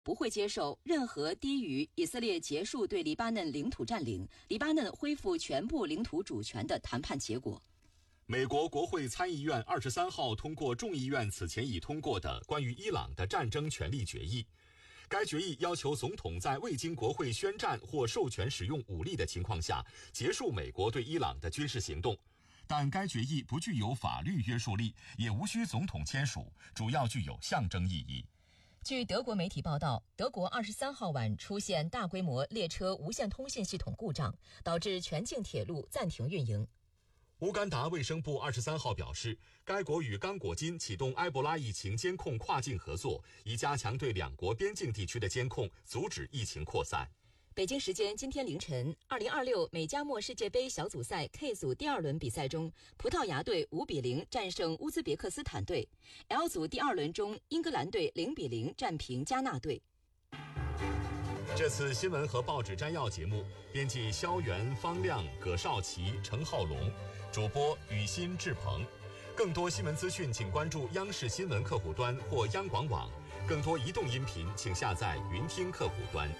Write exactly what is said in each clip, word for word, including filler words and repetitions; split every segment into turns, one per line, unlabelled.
不会接受任何低于以色列结束对黎巴嫩领土占领、黎巴嫩恢复全部领土主权的谈判结果。
美国国会参议院二十三号通过众议院此前已通过的关于伊朗的战争权利决议。该决议要求总统在未经国会宣战或授权使用武力的情况下，结束美国对伊朗的军事行动。但该决议不具有法律约束力，也无需总统签署，主要具有象征意义。
据德国媒体报道，德国二十三号晚出现大规模列车无线通信系统故障，导致全境铁路暂停运营。
乌干达卫生部二十三号表示，该国与刚果金启动埃博拉疫情监控跨境合作，以加强对两国边境地区的监控，阻止疫情扩散。
北京时间今天凌晨，二零二六美加墨世界杯小组赛 K 组第二轮比赛中，葡萄牙队五比零战胜乌兹别克斯坦队。L 组第二轮中，英格兰队零比零战平加纳队。
这次新闻和报纸摘要节目，编辑肖元、方亮、葛少奇、陈浩龙，主播雨欣、志鹏。更多新闻资讯，请关注央视新闻客户端或央广网。更多移动音频，请下载云听客户端。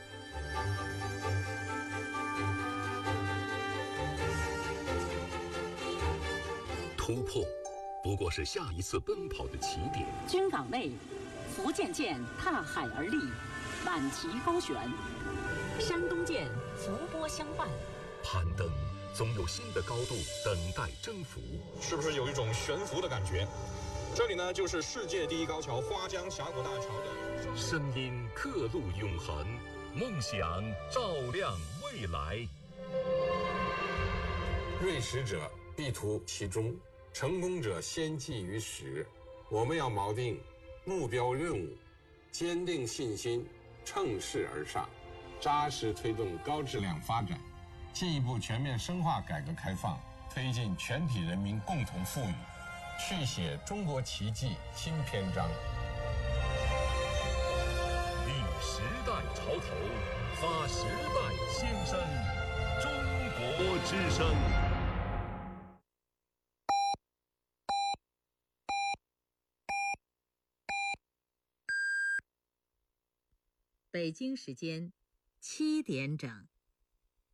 突破不过是下一次奔跑的起点。
军港内，福建舰踏海而立，满旗高悬；山东舰伏波相伴。
攀登总有新的高度等待征服，
是不是有一种悬浮的感觉？这里呢，就是世界第一高桥花江峡谷大桥的
声音刻录永恒，梦想照亮未来。
锐识者必图其中，成功者先记于始。我们要锚定目标任务，坚定信心，乘势而上，扎实推动高质量发展，进一步全面深化改革开放，推进全体人民共同富裕，续写中国奇迹新篇章。
立时代潮头，发时代先声，中国之声。
北京时间七点整。